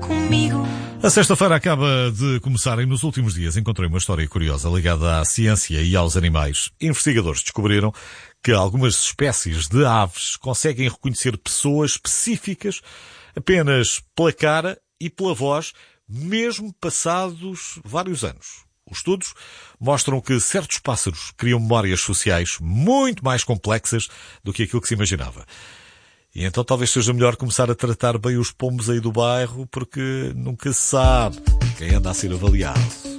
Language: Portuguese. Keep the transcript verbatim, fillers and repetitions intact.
comigo. A sexta-feira acaba de começar e nos últimos dias encontrei uma história curiosa ligada à ciência e aos animais. Investigadores descobriram que algumas espécies de aves conseguem reconhecer pessoas específicas apenas pela cara e pela voz, mesmo passados vários anos. Os estudos mostram que certos pássaros criam memórias sociais muito mais complexas do que aquilo que se imaginava. E então talvez seja melhor começar a tratar bem os pombos aí do bairro, porque nunca se sabe quem anda a ser avaliado.